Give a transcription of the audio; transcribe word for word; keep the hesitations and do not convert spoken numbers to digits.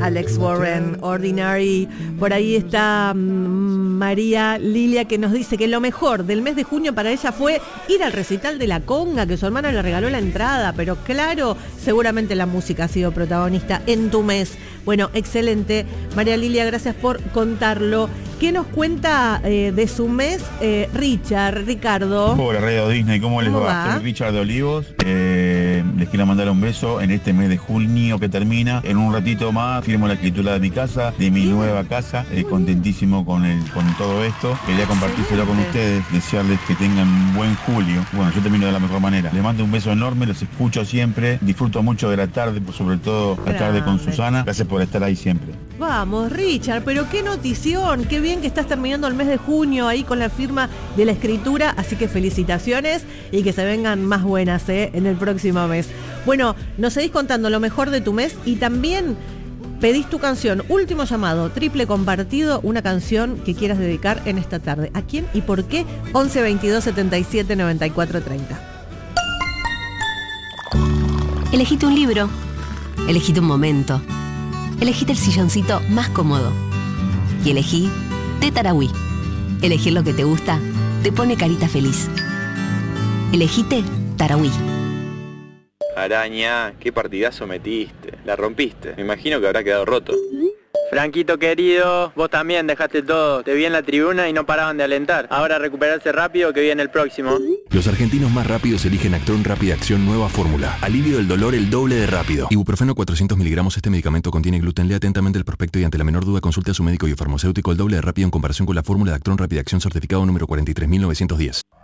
Alex Warren, Ordinary. Por ahí está um, María Lilia, que nos dice que lo mejor del mes de junio para ella fue ir al recital de La Conga, que su hermana le regaló la entrada, pero claro, seguramente la música ha sido protagonista en tu mes. Bueno, excelente. María Lilia, gracias por contarlo. ¿Qué nos cuenta eh, de su mes eh, Richard, Ricardo? Hola, Radio Disney, ¿cómo les ¿Cómo va? va? Soy Richard de Olivos. Eh, les quiero mandar un beso en este mes de junio que termina. En un ratito más firmo la escritura de mi casa, de mi nueva casa. Eh, contentísimo con, el, con todo esto. Quería compartírselo con ustedes, desearles que tengan un buen julio. Bueno, yo termino de la mejor manera. Les mando un beso enorme, los escucho siempre. Disfruto mucho de la tarde, sobre todo la tarde con Susana. Gracias por estar ahí siempre. Vamos, Richard, pero qué notición, qué bien que estás terminando el mes de junio ahí con la firma de la escritura, así que felicitaciones y que se vengan más buenas ¿eh? en el próximo mes. Bueno, nos seguís contando lo mejor de tu mes y también pedís tu canción, último llamado, triple compartido, una canción que quieras dedicar en esta tarde. ¿A quién y por qué? once veintidós setenta y siete noventa y cuatro treinta. Elegite un libro, elegite un momento, elegite el silloncito más cómodo y elegí Té Tarahui. Elegir lo que te gusta te pone carita feliz. Elegite Tarahui. Araña, qué partidazo metiste. La rompiste. Me imagino que habrá quedado roto. Franquito querido, vos también dejaste todo. Te vi en la tribuna y no paraban de alentar. Ahora recuperarse rápido que viene el próximo. Los argentinos más rápidos eligen Actron Rápida Acción Nueva Fórmula. Alivio del dolor el doble de rápido. Ibuprofeno cuatrocientos miligramos. Este medicamento contiene gluten. Lea atentamente el prospecto y ante la menor duda consulte a su médico y farmacéutico. El doble de rápido en comparación con la fórmula de Actron Rápida Acción certificado número cuarenta y tres mil novecientos diez.